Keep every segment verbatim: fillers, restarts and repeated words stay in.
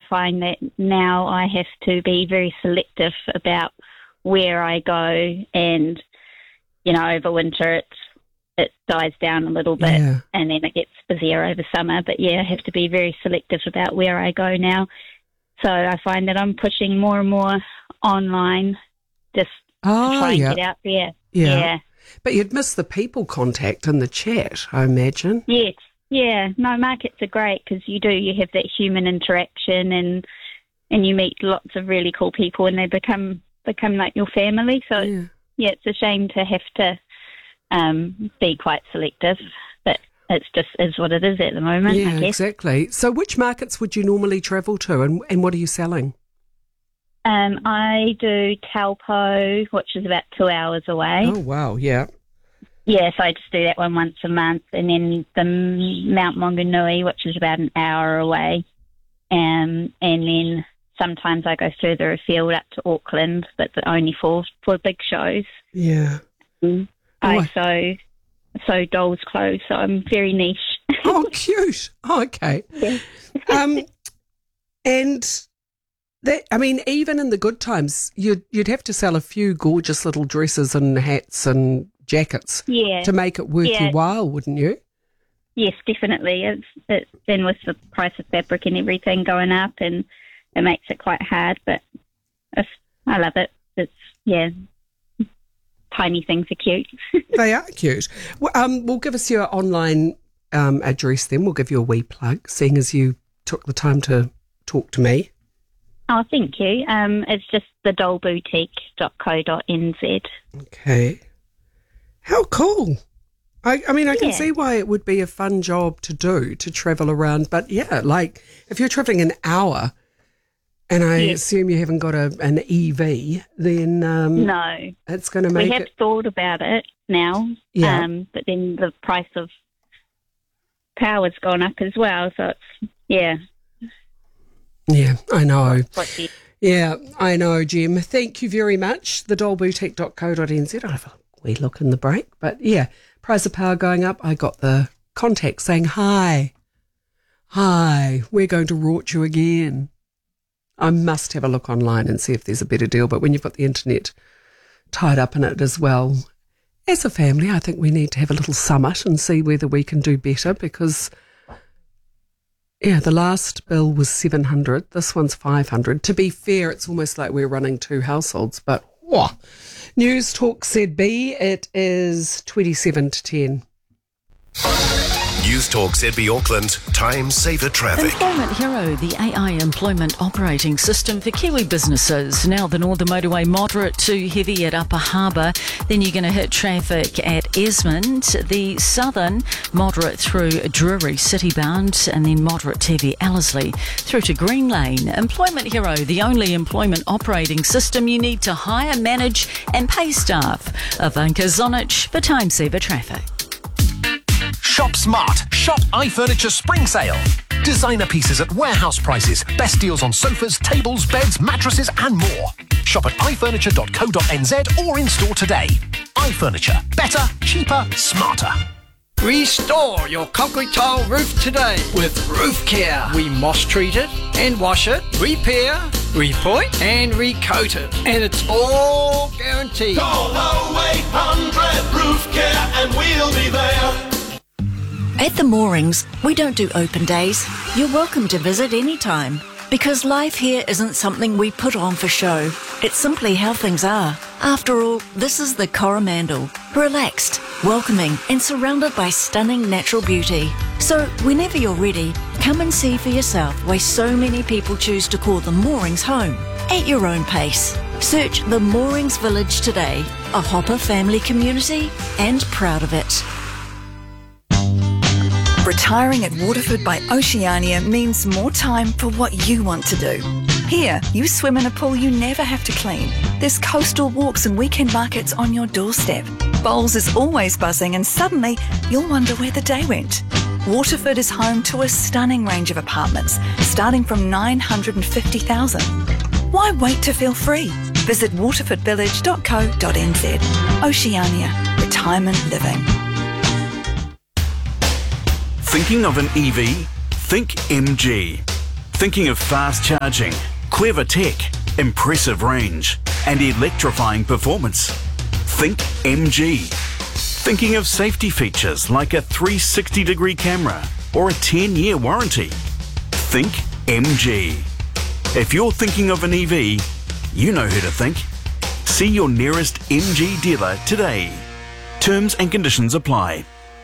find that now I have to be very selective about where I go, and, you know, over winter it's it dies down a little bit, yeah. and then it gets busier over summer. But yeah, I have to be very selective about where I go now. So I find that I'm pushing more and more online, just oh, to try and yeah. get out there. Yeah. yeah. But you'd miss the people contact in the chat, I imagine. Yes. Yeah. No, markets are great because you do, you have that human interaction, and and you meet lots of really cool people, and they become become like your family. So Yeah. yeah, it's a shame to have to um, be quite selective, but it's just is what it is at the moment, Yeah, I guess. exactly. So which markets would you normally travel to, and, and what are you selling? Um, I do Taupo, which is about two hours away. Oh, wow, yeah. Yeah, so I just do that one once a month, and then the Mount Maunganui, which is about an hour away, um, and then sometimes I go further afield up to Auckland, but only for, for big shows. Yeah. Mm. Oh, I I- sew, sew dolls' clothes, so I'm very niche. Oh, cute. Oh, okay. Yeah. Um, and that, I mean, even in the good times, you'd, you'd have to sell a few gorgeous little dresses and hats and jackets Yeah. to make it worth Yeah. your while, wouldn't you? Yes, definitely. It's, it's then with the price of fabric and everything going up, and it makes it quite hard, but it's, I love it. It's, yeah, tiny things are cute. They are cute. Well, um, well, give us your online um, address then. We'll give you a wee plug, seeing as you took the time to talk to me. Oh, thank you. Um, it's just the doll boutique dot co dot n z. Okay. How cool. I, I mean, I can Yeah. see why it would be a fun job to do, to travel around. But yeah, like if you're travelling an hour, and I Yes. assume you haven't got a, an E V, then um, No, it's going to make we have it. thought about it now, Yeah. um, but then the price of power's gone up as well, so it's, yeah. Yeah, I know. What do you- Yeah, I know, Jim. Thank you very much. the doll boutique dot co dot n z. I'll have a wee look in the break. But yeah, price of power going up. I got the contact saying, hi, hi, we're going to rort you again. I must have a look online and see if there's a better deal. But when you've got the internet tied up in it as well, as a family, I think we need to have a little summit and see whether we can do better, because yeah, the last bill was seven hundred. This one's five hundred. To be fair, it's almost like we're running two households. But whoa. News Talk Z B, it is twenty-seven to ten. News Talk Z B Auckland, time saver traffic. Employment Hero, the A I employment operating system for Kiwi businesses. Now the Northern Motorway moderate to heavy at Upper Harbour. Then you're going to hit traffic at Esmond. The Southern moderate through Drury City bound, and then moderate to heavy Ellerslie through to Green Lane. Employment Hero, the only employment operating system you need to hire, manage and pay staff. Ivanka Zonic for time saver traffic. Shop smart. Shop iFurniture Spring Sale. Designer pieces at warehouse prices. Best deals on sofas, tables, beds, mattresses and more. Shop at i furniture dot co dot n z or in store today. iFurniture. Better, cheaper, smarter. Restore your concrete tile roof today with Roof Care. We moss treat it and wash it, repair, repoint and recoat it. And it's all guaranteed. Call oh eight hundred Roof Care and we'll be there. At the Moorings, we don't do open days. You're welcome to visit anytime, because life here isn't something we put on for show. It's simply how things are. After all, this is the Coromandel. Relaxed, welcoming and surrounded by stunning natural beauty. So whenever you're ready, come and see for yourself why so many people choose to call the Moorings home. At your own pace. Search the Moorings Village today, a Hopper family community and proud of it. Retiring at Waterford by Oceania means more time for what you want to do. Here, you swim in a pool you never have to clean. There's coastal walks and weekend markets on your doorstep. Bowls is always buzzing and suddenly you'll wonder where the day went. Waterford is home to a stunning range of apartments, starting from nine hundred fifty thousand dollars. Why wait to feel free? Visit waterford village dot co dot n z. Oceania. Retirement living. Thinking of an E V? Think M G. Thinking of fast charging, clever tech, impressive range, and electrifying performance? Think M G. Thinking of safety features like a three hundred sixty degree camera or a ten year warranty? Think M G. If you're thinking of an E V, you know who to think. See your nearest M G dealer today. Terms and conditions apply.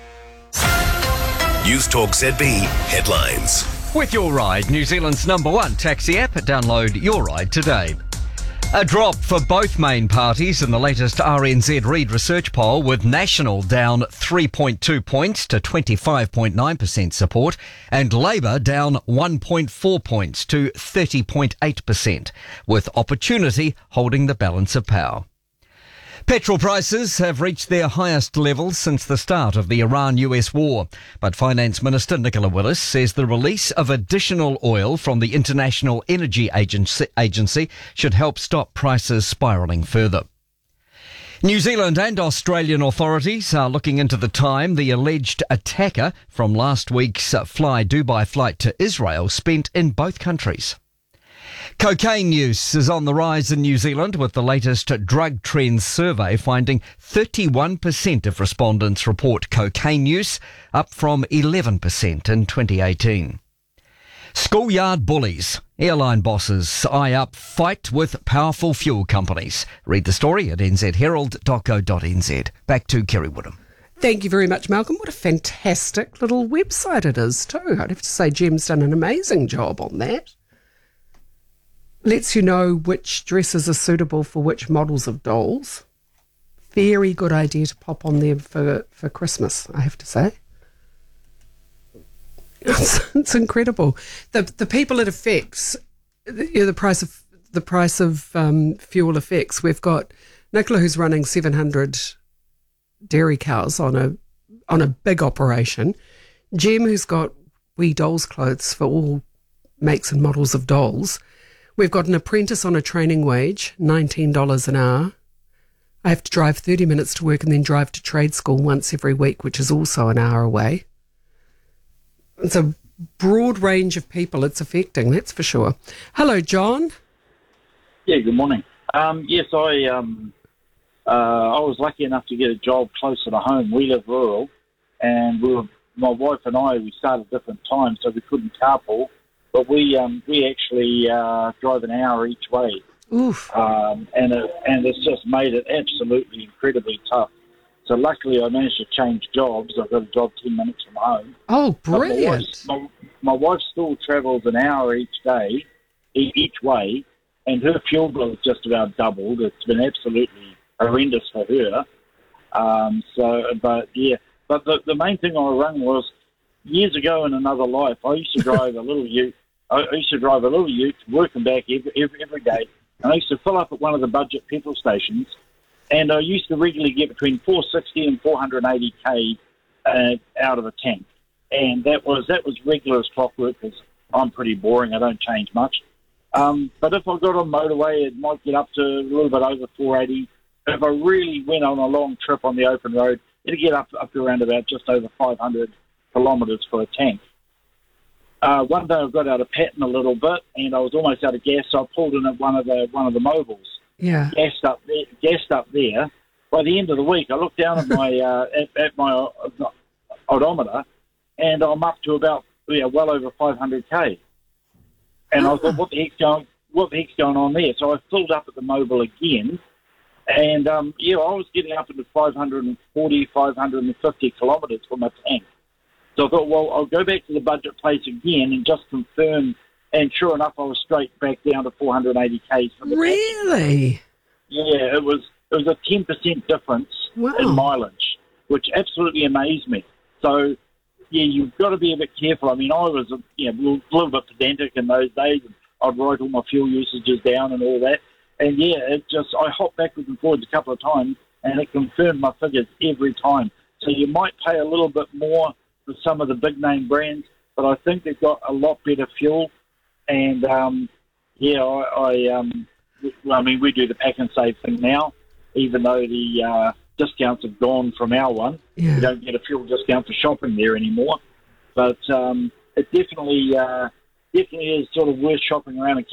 News Talk Z B headlines. With Your Ride, New Zealand's number one taxi app, download Your Ride today. A drop for both main parties in the latest R N Z Reid research poll, with National down three point two points to twenty-five point nine percent support and Labour down one point four points to thirty point eight percent, with Opportunity holding the balance of power. Petrol prices have reached their highest levels since the start of the Iran-U S war, but Finance Minister Nicola Willis says the release of additional oil from the International Energy Agency, Agency should help stop prices spiralling further. New Zealand and Australian authorities are looking into the time the alleged attacker from last week's Fly Dubai flight to Israel spent in both countries. Cocaine use is on the rise in New Zealand, with the latest Drug Trends survey finding thirty-one percent of respondents report cocaine use, up from eleven percent in twenty eighteen. Schoolyard bullies. Airline bosses eye up fight with powerful fuel companies. Read the story at n z herald dot co dot n z. Back to Kerry Woodham. Thank you very much, Malcolm. What a fantastic little website it is too. I'd have to say Jim's done an amazing job on that. Lets you know which dresses are suitable for which models of dolls. Very good idea to pop on there for, for Christmas, I have to say. It's, it's incredible. The the people it affects, the, you know, the price of the price of um, fuel affects. We've got Nicola, who's running seven hundred dairy cows on a on a big operation. Jem, who's got wee dolls' clothes for all makes and models of dolls. We've got an apprentice on a training wage, nineteen dollars an hour. I have to drive thirty minutes to work and then drive to trade school once every week, which is also an hour away. It's a broad range of people it's affecting, that's for sure. Hello, John. Yeah, good morning. Um, yes, I um, uh, I was lucky enough to get a job closer to home. We live rural, and we were, my wife and I, we started at different times, so we couldn't carpool. But we um, we actually uh, drive an hour each way. Oof. Um, and it, and it's just made it absolutely incredibly tough. So luckily I managed to change jobs. I've got a job ten minutes from home. Oh, brilliant. My, my, my wife still travels an hour each day, e- each way, and her fuel bill has just about doubled. It's been absolutely horrendous for her. Um, so, but yeah, but the, the main thing I rang was, years ago in another life, I used to drive a little ute. I used to drive a little ute, working back every, every every day, and I used to fill up at one of the budget petrol stations, and I used to regularly get between four hundred sixty and four hundred eighty k uh, out of a tank, and that was that was regular as clockwork, because I'm pretty boring. I don't change much. Um, but if I got on motorway, it might get up to a little bit over four eighty. If I really went on a long trip on the open road, it'd get up up to around about just over five hundred kilometres for a tank. Uh, one day I got out of pattern a little bit, and I was almost out of gas, so I pulled in at one of the one of the mobiles. Yeah. Gassed up there. Gassed up there. By the end of the week, I looked down at my uh, at, at my uh, odometer, and I'm up to about yeah, well over five hundred k. And oh. I thought, what the heck's going what the heck's going on there? So I filled up at the mobile again, and um, yeah, I was getting up into five hundred forty, five hundred fifty kilometres for my tank. So I thought, well, I'll go back to the budget place again and just confirm. And sure enough, I was straight back down to four hundred eighty k. Really? Yeah, it was it was a ten percent difference wow. in mileage, which absolutely amazed me. So, yeah, you've got to be a bit careful. I mean, I was you know, a little bit pedantic in those days, and I'd write all my fuel usages down and all that. And, yeah, it just I hopped backwards and forwards a couple of times, and it confirmed my figures every time. So you might pay a little bit more for some of the big-name brands, but I think they've got a lot better fuel. And, um, yeah, I, I, um, I mean, we do the pack and save thing now, even though the uh, discounts have gone from our one. Yeah. We don't get a fuel discount for shopping there anymore. But um, it definitely uh, definitely is sort of worth shopping around a